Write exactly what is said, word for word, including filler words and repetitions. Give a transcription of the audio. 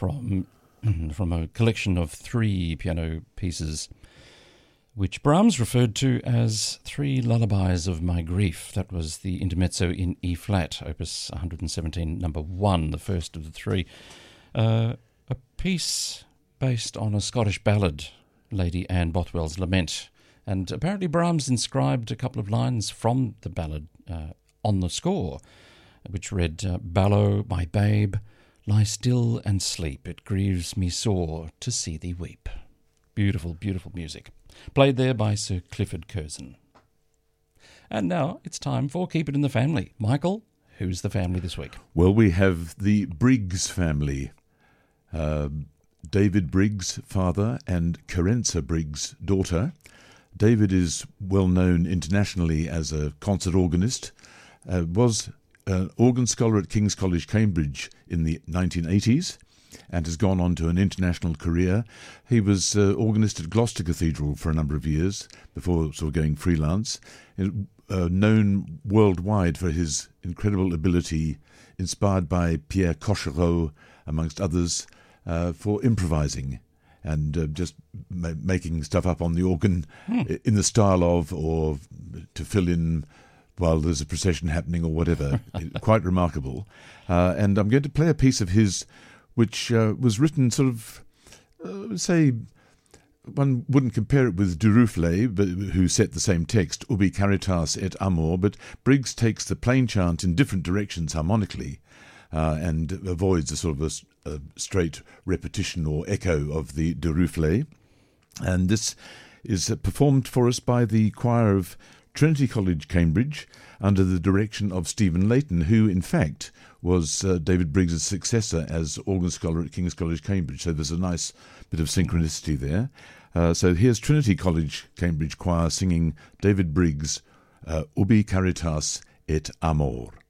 from from a collection of three piano pieces which Brahms referred to as Three Lullabies of My Grief. That was the intermezzo in E-flat, opus one hundred seventeen, number one, the first of the three. Uh, a piece based on a Scottish ballad, Lady Anne Bothwell's Lament. And apparently Brahms inscribed a couple of lines from the ballad uh, on the score, which read, uh, Ballo, my babe, lie still and sleep. It grieves me sore to see thee weep. Beautiful, beautiful music. Played there by Sir Clifford Curzon. And now it's time for Keep It in the Family. Michael, who's the family this week? Well, we have the Briggs family. Uh, David Briggs, father, and Carenza Briggs, daughter. David is well known internationally as a concert organist, uh, was an organ scholar at King's College, Cambridge in the nineteen eighties, and has gone on to an international career. He was uh, organist at Gloucester Cathedral for a number of years before sort of going freelance, uh, known worldwide for his incredible ability, inspired by Pierre Cochereau, amongst others, uh, for improvising and uh, just ma- making stuff up on the organ hmm. in the style of, or to fill in while there's a procession happening or whatever. Quite remarkable. Uh, and I'm going to play a piece of his which uh, was written sort of, uh, say, one wouldn't compare it with Duruflé, but who set the same text, Ubi Caritas et Amor, but Briggs takes the plain chant in different directions harmonically, uh, and avoids a sort of a, a straight repetition or echo of the Duruflé. And this is performed for us by the choir of Trinity College, Cambridge, under the direction of Stephen Layton, who, in fact, was uh, David Briggs' successor as organ scholar at King's College, Cambridge. So there's a nice bit of synchronicity there. Uh, so here's Trinity College, Cambridge choir singing David Briggs' uh, Ubi Caritas et Amor.